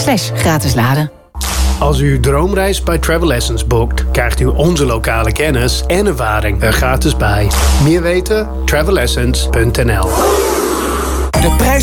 gratis laden. Als u uw droomreis bij Travel Essence boekt, krijgt u onze lokale kennis en ervaring er gratis bij. Meer weten? travelessence.nl. De prijs